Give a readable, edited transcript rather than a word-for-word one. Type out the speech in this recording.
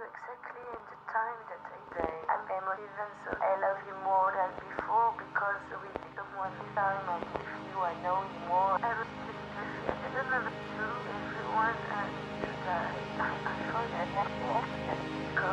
exactly in the time that I die. I'm emotive, and so I love you more